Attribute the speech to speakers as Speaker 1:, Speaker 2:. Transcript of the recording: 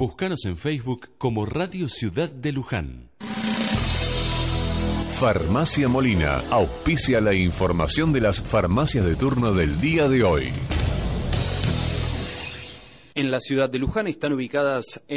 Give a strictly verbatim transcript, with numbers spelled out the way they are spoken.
Speaker 1: Búscanos en Facebook como Radio Ciudad de Luján.
Speaker 2: Farmacia Molina auspicia la información de las farmacias de turno del día de hoy.
Speaker 3: En la ciudad de Luján están ubicadas en